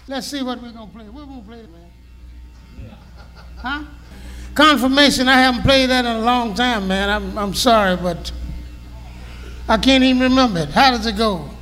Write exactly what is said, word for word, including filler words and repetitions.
Let's see what we're going to play. We're going to play, man. Yeah. Huh? Confirmation, I haven't played that in a long time, man. I'm, I'm sorry, but I can't even remember it. How does it go?